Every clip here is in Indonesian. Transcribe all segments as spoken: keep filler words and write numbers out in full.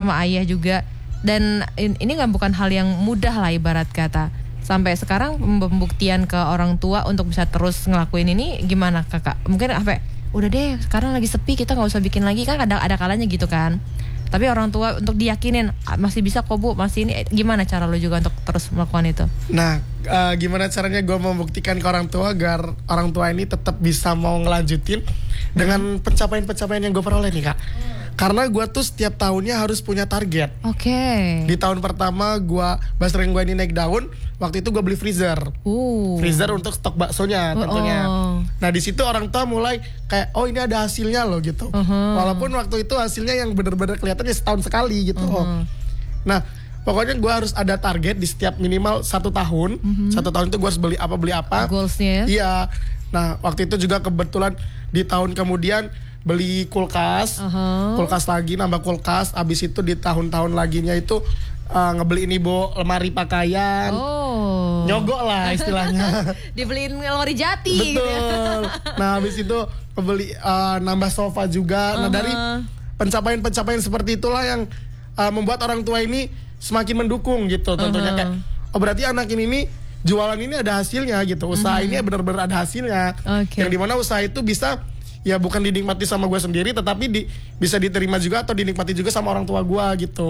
sama ayah juga. Dan ini nggak bukan hal yang mudah lah ibarat kata. Sampai sekarang pembuktian ke orang tua untuk bisa terus ngelakuin ini gimana kakak? Mungkin apa? Udah deh, sekarang lagi sepi, kita nggak usah bikin lagi, kan ada ada kalanya gitu kan. Tapi orang tua untuk diyakinin masih bisa kok bu, masih ini, gimana cara lo juga untuk terus melakukan itu? Nah, uh, gimana caranya gue membuktikan ke orang tua agar orang tua ini tetap bisa mau ngelanjutin dengan pencapaian-pencapaian yang gue peroleh nih kak. Karena gue tuh setiap tahunnya harus punya target. Oke. Okay. Di tahun pertama gue, basreng gue ini naik daun. Waktu itu gue beli freezer. Uh. Freezer untuk stok baksonya tentunya. Oh, oh. Nah di situ orang tua mulai kayak, oh ini ada hasilnya loh gitu. Uh-huh. Walaupun waktu itu hasilnya yang bener-bener kelihatannya setahun sekali gitu. Uh-huh. Oh. Nah pokoknya gue harus ada target di setiap minimal satu tahun. Uh-huh. Satu tahun itu gue harus beli apa beli apa. Goalsnya. Iya. Nah waktu itu juga kebetulan di tahun kemudian beli kulkas, uh-huh. kulkas lagi, nambah kulkas. Abis itu di tahun-tahun laginya itu uh, ngebeliin ibu lemari pakaian, oh. nyogok lah istilahnya. Dibeliin lemari jati. Betul. Gitu ya. Nah abis itu beli uh, nambah sofa juga. Uh-huh. Nah dari pencapaian-pencapaian seperti itulah yang uh, membuat orang tua ini semakin mendukung gitu. Tentunya uh-huh. kayak, oh berarti anak ini nih jualan ini ada hasilnya gitu. Usaha uh-huh. ini benar-benar ada hasilnya. Okay. Yang dimana usaha itu bisa ya bukan dinikmati sama gue sendiri, tetapi di, bisa diterima juga atau dinikmati juga sama orang tua gue gitu.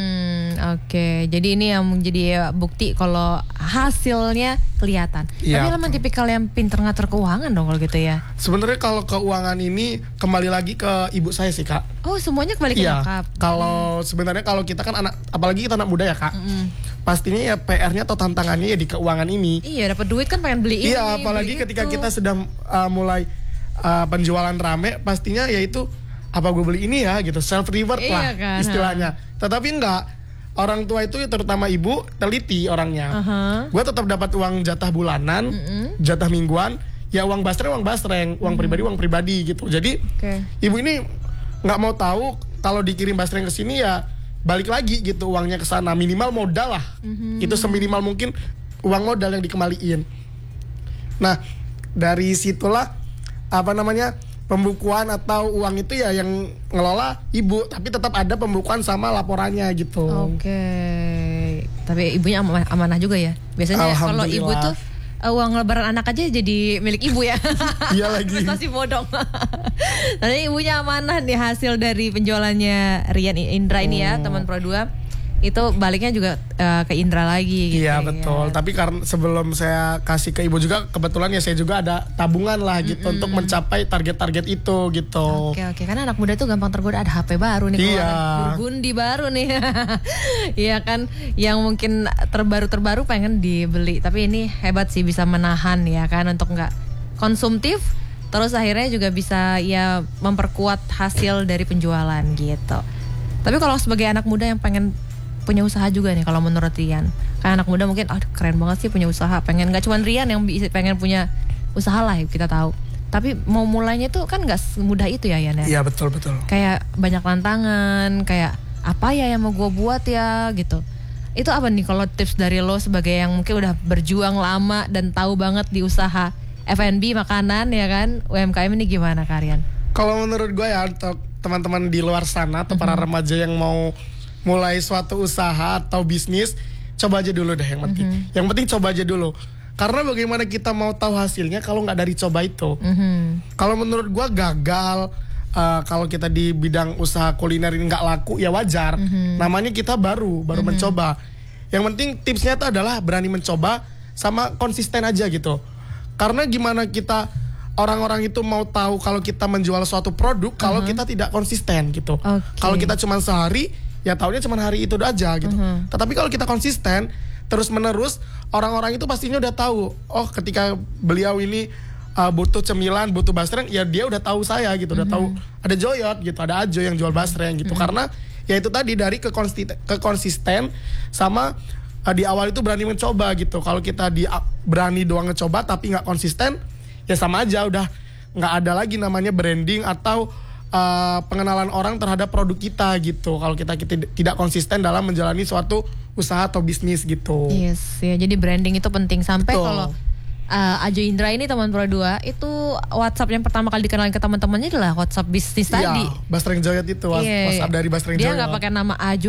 Hmm, Oke, okay. Jadi ini yang menjadi bukti kalau hasilnya kelihatan. Ya, tapi emang tipikal yang pinter ngatur keuangan dong kalau gitu ya. Sebenarnya kalau keuangan ini kembali lagi ke ibu saya sih kak. Oh semuanya kembali ke ya, nyokap. Kalau hmm. sebenarnya kalau kita kan anak, apalagi kita anak muda ya kak. Hmm. Pastinya ya P R-nya atau tantangannya ya di keuangan ini. Iya dapat duit kan pengen beli ini. Iya apalagi ketika itu. Kita sedang uh, mulai Uh, penjualan rame, pastinya yaitu apa gue beli ini ya gitu, self reward iya lah kan, istilahnya. Ha. Tetapi enggak, orang tua itu terutama ibu teliti orangnya. Uh-huh. Gue tetap dapat uang jatah bulanan, uh-uh. jatah mingguan, ya uang basreng uang basreng, uang uh-huh. pribadi uang pribadi gitu. Jadi okay. ibu ini nggak mau tahu kalau dikirim basreng ke sini ya balik lagi gitu uangnya ke sana, minimal modal lah. Uh-huh. Itu seminimal mungkin uang modal yang dikembaliin. Nah dari situlah apa namanya pembukuan atau uang itu ya yang ngelola ibu, tapi tetap ada pembukuan sama laporannya gitu. Oke, okay. Tapi ibunya am- amanah juga ya. Biasanya kalau ibu tuh uh, uang lebaran anak aja jadi milik ibu ya. Iya lagi. Investasi bodong. Tadi ibunya amanah nih hasil dari penjualannya Rian Indra ini ya, teman Pro dua. Itu baliknya juga uh, ke Indra lagi gitu. Iya betul. Ya. Tapi karena sebelum saya kasih ke ibu juga, kebetulan ya saya juga ada tabungan lah gitu mm-hmm. untuk mencapai target-target itu gitu. Oke oke. Karena anak muda tuh gampang tergoda, ada H P baru nih, iya. Burgundi baru nih. Iya kan, yang mungkin terbaru-terbaru pengen dibeli. Tapi ini hebat sih bisa menahan ya kan untuk nggak konsumtif. Terus akhirnya juga bisa ya memperkuat hasil dari penjualan gitu. Tapi kalau sebagai anak muda yang pengen punya usaha juga nih kalau menurut Rian, kayak anak muda mungkin aduh keren banget sih punya usaha, pengen nggak cuma Rian yang bisa pengen punya usaha lah kita tahu, tapi mau mulainya tuh kan nggak semudah itu ya Yan ya. Iya betul betul. Kayak banyak tantangan, kayak apa ya yang mau gue buat ya gitu. Itu apa nih kalau tips dari lo sebagai yang mungkin udah berjuang lama dan tahu banget di usaha F and B makanan ya kan, U M K M ini gimana Rian? Kalau menurut gue ya untuk teman-teman di luar sana atau mm-hmm. para remaja yang mau mulai suatu usaha atau bisnis, coba aja dulu deh yang penting. Mm-hmm. Yang penting coba aja dulu. Karena bagaimana kita mau tahu hasilnya kalau nggak dari coba itu. Mm-hmm. Kalau menurut gua gagal, uh, kalau kita di bidang usaha kuliner ini nggak laku ya wajar. Mm-hmm. Namanya kita baru, baru mm-hmm. mencoba. Yang penting tipsnya itu adalah berani mencoba sama konsisten aja gitu. Karena gimana kita orang-orang itu mau tahu kalau kita menjual suatu produk uh-huh. kalau kita tidak konsisten gitu. Okay. Kalau kita cuma sehari ya tahunya cuma hari itu aja gitu. Uh-huh. Tetapi kalau kita konsisten terus menerus, orang-orang itu pastinya udah tahu. Oh, ketika beliau ini uh, butuh cemilan, butuh basreng, ya dia udah tahu saya gitu. Uh-huh. Udah tahu ada Joyot gitu, ada Ajo yang jual basreng gitu. Uh-huh. Karena ya itu tadi dari kekonsisten, kekonsisten sama uh, di awal itu berani mencoba gitu. Kalau kita di uh, berani doang ngecoba tapi nggak konsisten, ya sama aja udah nggak ada lagi namanya branding atau Uh, pengenalan orang terhadap produk kita gitu. Kalau kita, kita tidak konsisten dalam menjalani suatu usaha atau bisnis gitu. Yes, ya jadi branding itu penting sampai kalau uh, Ajo Indra ini teman Pro dua itu WhatsApp yang pertama kali dikenalin ke teman-temannya adalah WhatsApp bisnis iya, tadi. Basreng Joyot itu, yes. WhatsApp dari Basreng Joyot. Dia nggak pakai nama Ajo